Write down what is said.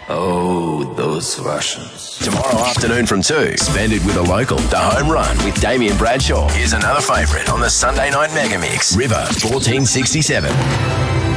Oh, those Russians. Tomorrow afternoon from 2, spend it with a local. The Home Run with Damien Bradshaw. Here's another favourite on the Sunday Night Mega Mix. River 1467.